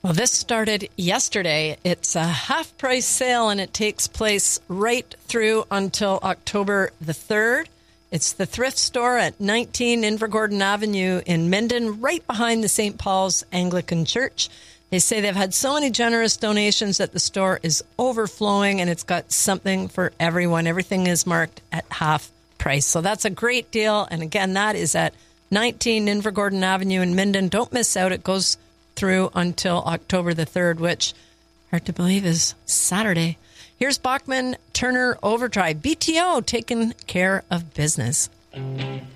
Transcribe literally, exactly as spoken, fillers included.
Well, this started yesterday. It's a half-price sale, and it takes place right through until October the third. It's the thrift store at nineteen Invergordon Avenue in Minden, right behind the Saint Paul's Anglican Church. They say they've had so many generous donations that the store is overflowing, and it's got something for everyone. Everything is marked at half price. So that's a great deal. And again, that is at nineteen Invergordon Avenue in Minden. Don't miss out. It goes through until October the third, which, hard to believe, is Saturday. Here's Bachman Turner Overdrive. B T O, taking care of business.